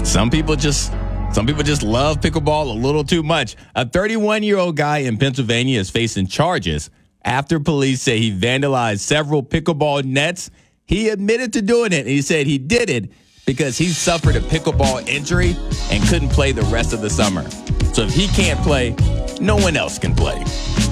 Some people just love pickleball a little too much. A 31-year-old guy in Pennsylvania is facing charges after police say he vandalized several pickleball nets. He admitted to doing it, and he said he did it because he suffered a pickleball injury and couldn't play the rest of the summer. So if he can't play, no one else can play.